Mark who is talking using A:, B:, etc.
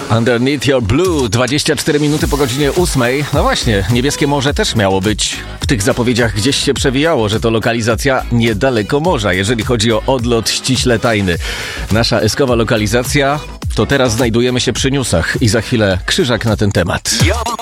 A: Underneath Your Blue, 24 minuty po godzinie 8. No właśnie, Niebieskie Morze też miało być. W tych zapowiedziach gdzieś się przewijało, że to lokalizacja niedaleko morza, jeżeli chodzi o odlot ściśle tajny. Nasza eskowa lokalizacja, to teraz znajdujemy się przy newsach i za chwilę Krzyżak na ten temat.